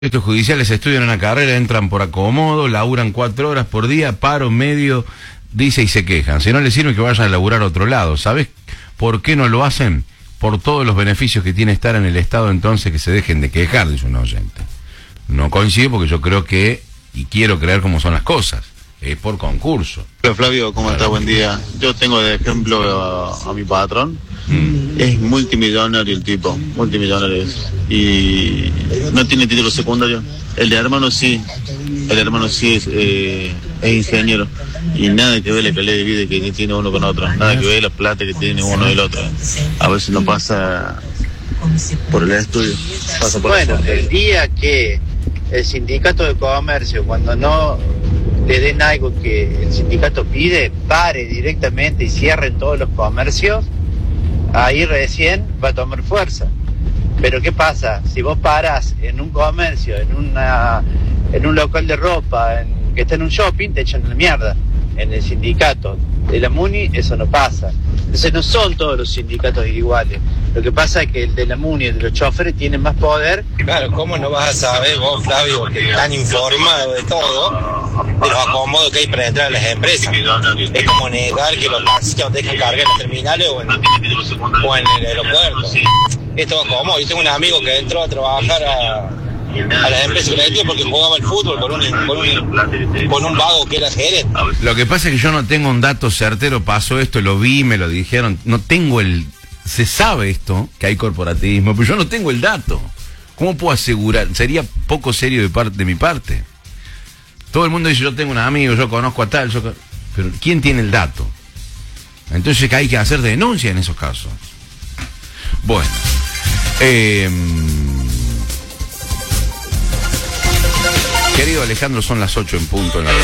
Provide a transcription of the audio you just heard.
Estos judiciales estudian una carrera, entran por acomodo, laburan 4 horas por día, paro medio, dice y se quejan. Si no les sirve que vayan a laburar a otro lado. ¿Sabes por qué no lo hacen? Por todos los beneficios que tiene estar en el Estado, entonces que se dejen de quejar, dice un oyente. No coincido porque yo creo que, y quiero creer cómo son las cosas, es por concurso. Hola Flavio, ¿cómo estás? Buen día. Yo tengo de ejemplo a mi patrón. Es multimillonario el tipo, multimillonario es. Y no tiene título secundario. El de hermano sí es ingeniero. Y nada que ver la calidad de vida que tiene uno con otro. Nada que ver la plata que tiene uno y el otro. A veces no pasa por el estudio. Pasa por el día que el sindicato de comercio, cuando no le den algo que el sindicato pide, pare directamente y cierren todos los comercios, ahí recién va a tomar fuerza. Pero ¿qué pasa? Si vos paras en un comercio, en un local de ropa, que está en un shopping, te echan la mierda. En el sindicato de la MUNI eso no pasa. Entonces no son todos los sindicatos iguales. Lo que pasa es que el de la MUNI y el de los choferes tienen más poder. Claro, ¿cómo no vas a saber vos, Flavio, que están informado de todo, de los acomodos que hay para entrar a las empresas? Es como negar que los taxistas dejan cargar en los terminales o en el aeropuerto. Es todo acomodo. Yo tengo un amigo que entró a trabajar a las empresas colectivas porque jugaba al fútbol con un vago que era gerente. Lo que pasa es que yo no tengo un dato certero, pasó esto, lo vi, me lo dijeron, no tengo se sabe esto, que hay corporativismo, pero yo no tengo el dato. ¿Cómo puedo asegurar? Sería poco serio de mi parte. Todo el mundo dice, yo tengo un amigo, yo conozco a tal, pero ¿quién tiene el dato? Entonces hay que hacer denuncia en esos casos. Bueno, querido Alejandro, son las 8 en punto en la